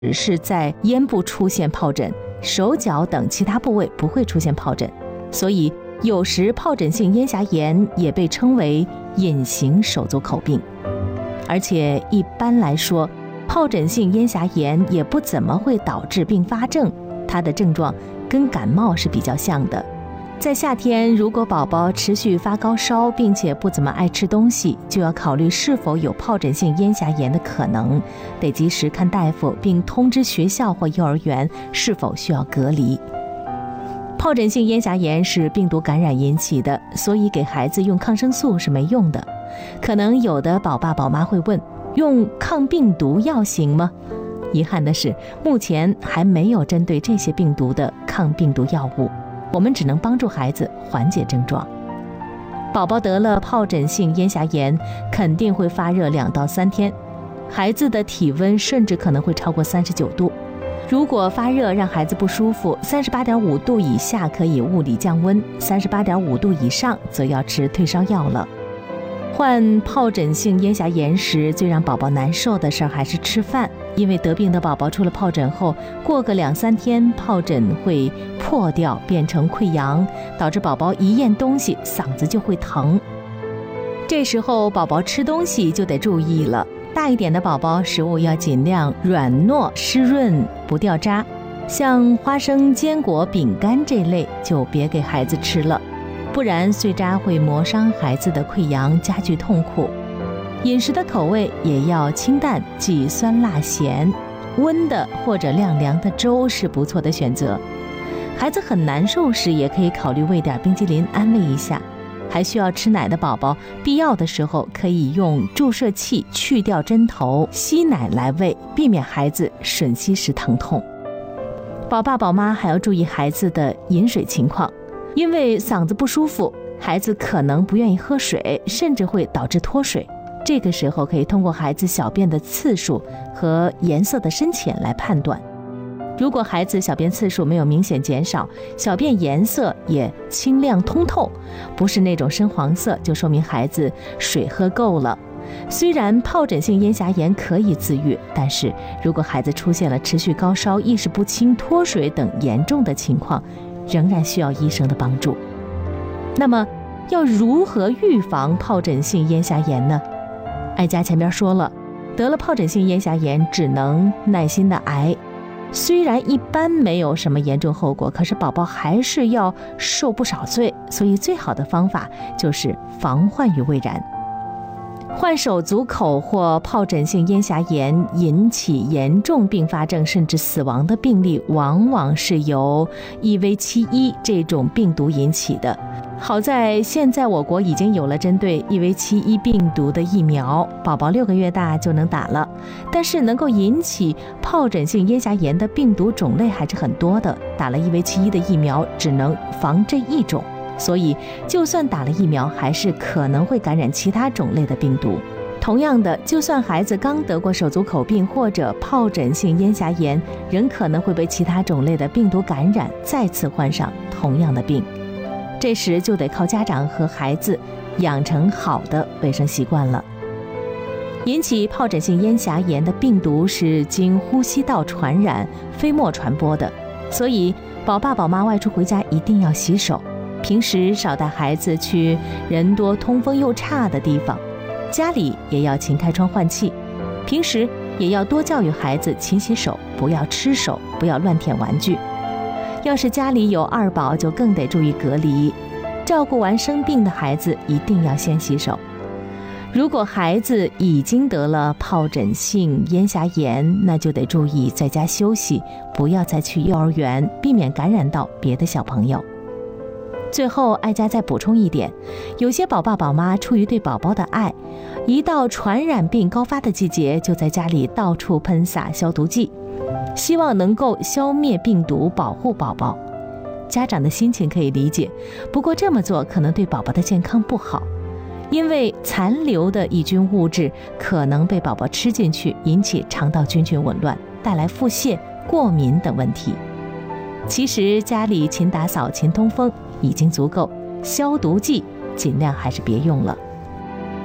只是在咽部出现疱疹，手脚等其他部位不会出现疱疹，所以有时疱疹性咽峡炎也被称为隐形手足口病。而且一般来说，疱疹性咽峡炎也不怎么会导致并发症，它的症状跟感冒是比较像的。在夏天，如果宝宝持续发高烧，并且不怎么爱吃东西，就要考虑是否有疱疹性咽峡炎的可能，得及时看大夫，并通知学校或幼儿园是否需要隔离。疱疹性咽峡炎是病毒感染引起的，所以给孩子用抗生素是没用的。可能有的宝爸宝妈会问，用抗病毒药行吗？遗憾的是，目前还没有针对这些病毒的抗病毒药物，我们只能帮助孩子缓解症状。宝宝得了疱疹性咽峡炎，肯定会发热2到3天，孩子的体温甚至可能会超过39度。如果发热让孩子不舒服，38.5度以下可以物理降温，38.5度以上则要吃退烧药了。患疱疹性咽峡炎时，最让宝宝难受的事还是吃饭，因为得病的宝宝出了疱疹后，过个2、3天，疱疹会破掉，变成溃疡，导致宝宝一咽东西，嗓子就会疼。这时候宝宝吃东西就得注意了，大一点的宝宝食物要尽量软糯湿润，不掉渣，像花生、坚果、饼干这类就别给孩子吃了，不然碎渣会磨伤孩子的溃疡，加剧痛苦。饮食的口味也要清淡，忌酸辣咸，温的或者晾凉的粥是不错的选择。孩子很难受时，也可以考虑喂点冰激凌安慰一下。还需要吃奶的宝宝，必要的时候可以用注射器去掉针头，吸奶来喂，避免孩子吮吸时疼痛。宝爸宝妈还要注意孩子的饮水情况，因为嗓子不舒服，孩子可能不愿意喝水，甚至会导致脱水。这个时候可以通过孩子小便的次数和颜色的深浅来判断。如果孩子小便次数没有明显减少，小便颜色也清亮通透，不是那种深黄色，就说明孩子水喝够了。虽然疱疹性咽峡炎可以自愈，但是如果孩子出现了持续高烧、意识不清、脱水等严重的情况，仍然需要医生的帮助。那么要如何预防疱疹性咽峡炎呢？艾佳前边说了，得了疱疹性咽峡炎只能耐心的挨，虽然一般没有什么严重后果，可是宝宝还是要受不少罪，所以最好的方法就是防患于未然。患手足口或疱疹性咽峡炎引起严重并发症甚至死亡的病例，往往是由 EV71 这种病毒引起的。好在现在我国已经有了针对 EV71 病毒的疫苗，宝宝6个月大就能打了。但是能够引起疱疹性咽峡炎的病毒种类还是很多的，打了 EV71 的疫苗只能防这一种，所以就算打了疫苗，还是可能会感染其他种类的病毒。同样的，就算孩子刚得过手足口病或者疱疹性咽峡炎，仍可能会被其他种类的病毒感染，再次患上同样的病。这时就得靠家长和孩子养成好的卫生习惯了。引起疱疹性咽峡炎的病毒是经呼吸道传染、飞沫传播的，所以宝爸宝妈外出回家一定要洗手，平时少带孩子去人多通风又差的地方，家里也要勤开窗换气，平时也要多教育孩子勤洗手，不要吃手，不要乱舔玩具。要是家里有2宝，就更得注意隔离。照顾完生病的孩子，一定要先洗手。如果孩子已经得了疱疹性咽峡炎，那就得注意在家休息，不要再去幼儿园，避免感染到别的小朋友。最后，艾佳再补充一点，有些宝爸宝妈出于对宝宝的爱，一到传染病高发的季节，就在家里到处喷洒消毒剂，希望能够消灭病毒，保护宝宝。家长的心情可以理解，不过这么做可能对宝宝的健康不好，因为残留的抑菌物质可能被宝宝吃进去，引起肠道菌群紊乱，带来腹泻、过敏等问题。其实家里勤打扫、勤通风已经足够，消毒剂尽量还是别用了。